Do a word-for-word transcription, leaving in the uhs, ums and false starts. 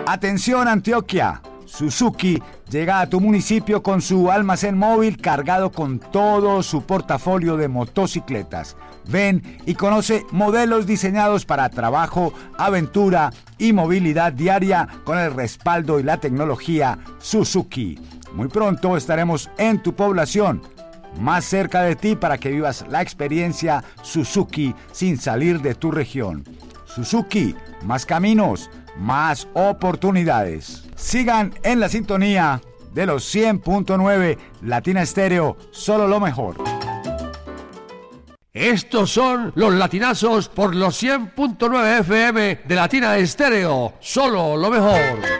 Atención Antioquia, Suzuki llega a tu municipio con su almacén móvil cargado con todo su portafolio de motocicletas. Ven y conoce modelos diseñados para trabajo, aventura y movilidad diaria con el respaldo y la tecnología Suzuki. Muy pronto estaremos en tu población, más cerca de ti para que vivas la experiencia Suzuki sin salir de tu región. Suzuki, más caminos, más oportunidades. Sigan en la sintonía de los cien punto nueve Latina Estéreo, solo lo mejor. Estos son los latinazos por los cien punto nueve F M de Latina Estéreo, solo lo mejor.